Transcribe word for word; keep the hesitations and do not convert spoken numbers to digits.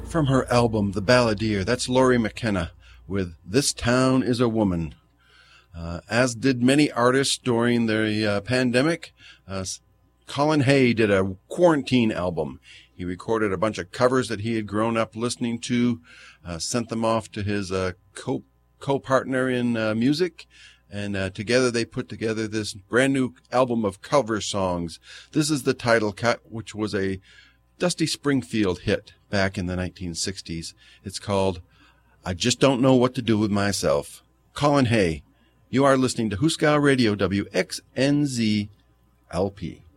From her album, The Balladeer, that's Laurie McKenna with This Town is a Woman. Uh, as did many artists during the uh, pandemic, uh, Colin Hay did a quarantine album. He recorded a bunch of covers that he had grown up listening to, uh, sent them off to his uh, co- co-partner in uh, music, and uh, together they put together this brand new album of cover songs. This is the title cut, which was a Dusty Springfield hit back in the nineteen sixties. It's called I Just Don't Know What to Do With Myself. Colin Hay. You are listening to Huskow Radio, W X N Z L P.